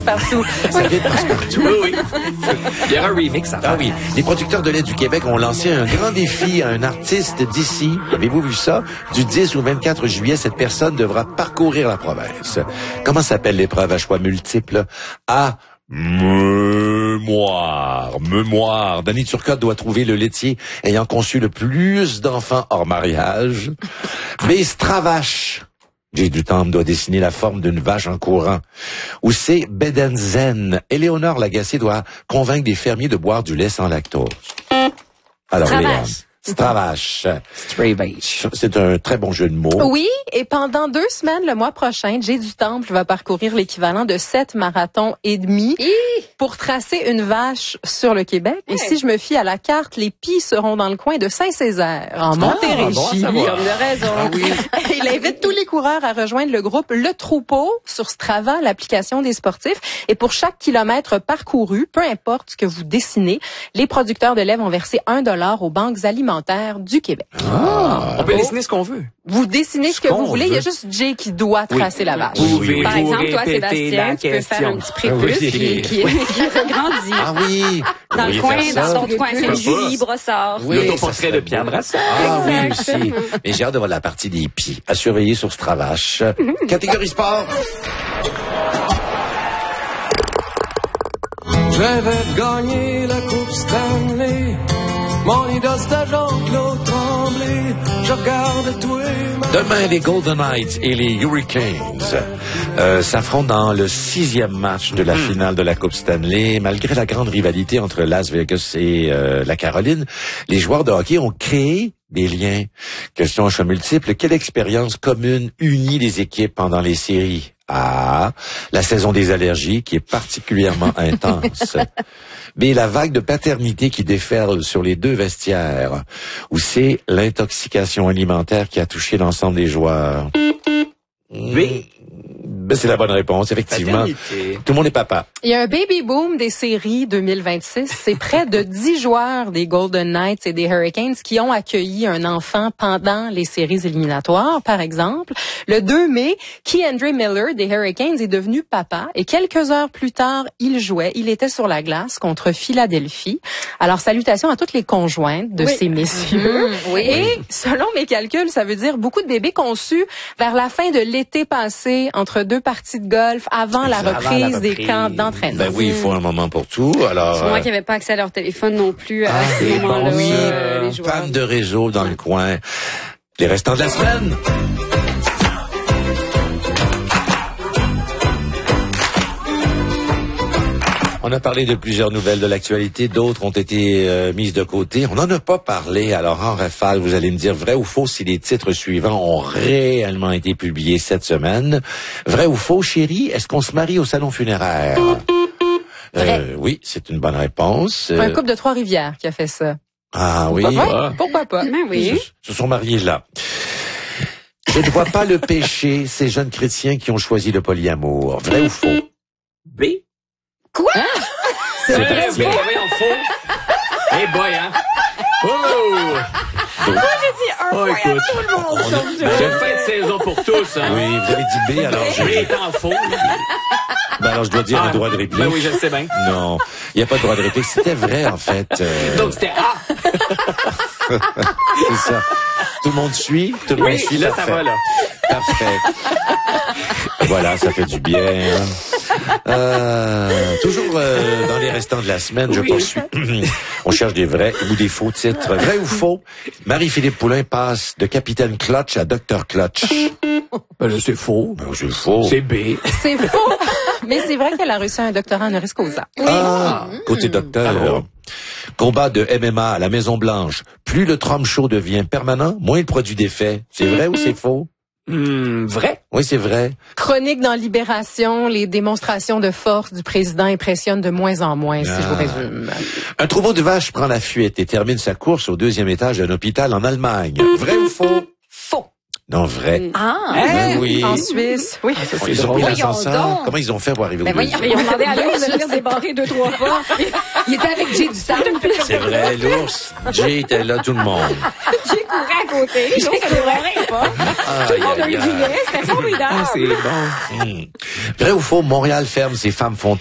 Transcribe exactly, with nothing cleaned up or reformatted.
Partout. Ça vient de partout. Oui, oui. Il y aura un remix à faire. Ah oui. Les producteurs de lait du Québec ont lancé un grand défi à un artiste d'ici. Avez-vous vu ça? Du dix au vingt-quatre juillet, cette personne devra parcourir la province. Comment s'appelle l'épreuve à choix multiples? A. Mémoire. Mémoire. Danny Turcotte doit trouver le laitier ayant conçu le plus d'enfants hors mariage. B. Stravache. Jay Dutemps doit dessiner la forme d'une vache en courant. Ou c'est Bedenzen. Éléonore Lagacé doit convaincre des fermiers de boire du lait sans lactose. Alors, Léon. Stravache. Stravache. C'est un très bon jeu de mots. Oui, et pendant deux semaines, le mois prochain, Jay Dutemps va parcourir l'équivalent de sept marathons et demi pour tracer une vache sur le Québec. Et si je me fie à la carte, les pies seront dans le coin de Saint-Césaire, en Montérégie. bon, ça va. Comme de raison. Ah oui. Il invite tous les coureurs à rejoindre le groupe Le Troupeau sur Strava, l'application des sportifs. Et pour chaque kilomètre parcouru, peu importe ce que vous dessinez, les producteurs de lait vont verser un dollar aux banques alimentaires du Québec. Ah. On peut dessiner ce qu'on veut. Vous dessinez ce que qu'on vous voulez. veut. Il y a juste Jay qui doit tracer la vache. Oui, oui. Par exemple, toi, répéter Sébastien, la tu peux faire un petit prépuce Oui. qui, qui, qui regrandit. Ah oui. Dans Vous le pourriez coin, faire ça. dans ton coin, c'est Pourquoi Julie Brossard. Oui, ça L'autoportrait serait de beau. Pierre Brassard. Ah oui, aussi. Mais j'ai hâte de voir la partie des pieds. À surveiller sur Stravache. Catégorie sport. J'avais gagné la Coupe Stanley. Mon idole c'était Jean-Claude Tremblay. Je regarde tout et ma... Demain, les Golden Knights et les Hurricanes euh, s'affrontent dans le sixième match de la finale de la Coupe Stanley. Malgré la grande rivalité entre Las Vegas et euh, la Caroline, les joueurs de hockey ont créé des liens. Question à choix multiples. Quelle expérience commune unit les équipes pendant les séries? A. La saison des allergies, qui est particulièrement intense. B. La vague de paternité qui déferle sur les deux vestiaires. Ou C. L'intoxication alimentaire qui a touché l'ensemble des joueurs. B. Ben, c'est la bonne réponse, effectivement. Paternité. Tout le monde est papa. Il y a un baby boom des séries deux mille vingt-six. C'est près de dix joueurs des Golden Knights et des Hurricanes qui ont accueilli un enfant pendant les séries éliminatoires, par exemple. Le deux mai, K'Andre Miller des Hurricanes est devenu papa et quelques heures plus tard, il jouait. Il était sur la glace contre Philadelphie. Alors, salutations à toutes les conjointes de Oui. ces messieurs. Mmh, oui. Et selon mes calculs, ça veut dire beaucoup de bébés conçus vers la fin de l'été passé, entre deux parties de golf, avant la Avant la reprise des reprise. camps d'entraînement. Ben oui, il faut un moment pour tout. Alors, C'est moi euh, qui n'avais pas accès à leur téléphone non plus à ah, ce c'est moment-là. bon, oui, euh, les joueurs. fan de réseau dans le coin. Les restants de la semaine. On a parlé de plusieurs nouvelles de l'actualité, d'autres ont été euh, mises de côté. On n'en a pas parlé, alors en rafale, vous allez me dire vrai ou faux si les titres suivants ont réellement été publiés cette semaine. Vrai ou faux, chérie, est-ce qu'on se marie au salon funéraire? Euh, oui, c'est une bonne réponse. Euh, Un couple de Trois-Rivières qui a fait ça. ah oui, Ouais, ah. pourquoi pas? Ben Ils oui. se, se sont mariés là. Je ne vois pas le péché, ces jeunes chrétiens qui ont choisi le polyamour. Vrai ou faux? B. Quoi? C'est vrai ou B? Voyons, faux. Eh boy, hein? Oh! Oh, écoute. J'ai une fin de saison pour tous, hein? Oui, vous avez dit B, alors je, B est en faux. ben alors je dois dire le droit de réplique. Ben oui, je le sais bien. Non, il n'y a pas de droit de réplique. C'était vrai, en fait. Euh, Donc, c'était A. c'est ça. Tout le monde suit? Tout le Oui, monde suit? là, ça Parfait. va, là. Parfait. Voilà, ça fait du bien. Euh, toujours euh, dans les restants de la semaine, je Oui. poursuis. On cherche des vrais ou des faux titres. Vrai ou faux? Marie-Philippe Poulin passe de Capitaine Clutch à Docteur Clutch. Ben là, c'est faux. Ben, c'est faux. C'est B. C'est faux. Mais c'est vrai qu'elle a reçu un doctorat honoris causa. Ah, côté docteur. Bravo. Combat de M M A à la Maison Blanche. Plus le Trump Show devient permanent, moins il produit d'effets. C'est vrai ou c'est faux? Hmm, vrai. Oui, c'est vrai. Chronique dans Libération, les démonstrations de force du président impressionnent de moins en moins, si je vous résume. Un troupeau de vaches prend la fuite et termine sa course au deuxième étage d'un hôpital en Allemagne. Vrai ou faux? Faux. Non, vrai. Ah! Ben oui. En Suisse, oui. Ils ont pris Voyons l'ascenseur. donc. Comment ils ont fait pour arriver Ben au voyons, deuxième? ils ont demandé à l'ours de venir débarrer deux, trois fois. Il était avec Jay Dutemps. C'est vrai, l'ours. Jay était là, tout le monde. Jay courait à côté. L'autre, ça dévorait pas. Tout le monde Aïe, aïe, le aïe. riait. C'était formidable. Ah, c'est bon. Hmm. Vrai ou faux, Montréal ferme ses femmes font